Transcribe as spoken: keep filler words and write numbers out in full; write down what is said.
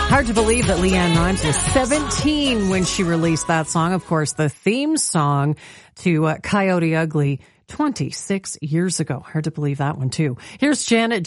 Hard to believe that Leanne Rimes was seventeen when she released that song. Of course, the theme song to uh, Coyote Ugly twenty-six years ago. Hard to believe that one, too. Here's Janet